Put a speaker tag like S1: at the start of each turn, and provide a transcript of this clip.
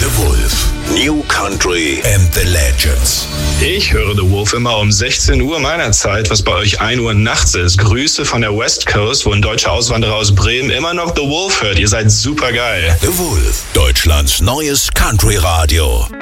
S1: The Wolf. New Country and the Legends.
S2: Ich höre The Wolf immer um 16 Uhr meiner Zeit, was bei euch 1 Uhr nachts ist. Grüße von der West Coast, wo ein deutscher Auswanderer aus Bremen immer noch The Wolf hört. Ihr seid super geil.
S1: The Wolf, Deutschlands neues Country-Radio.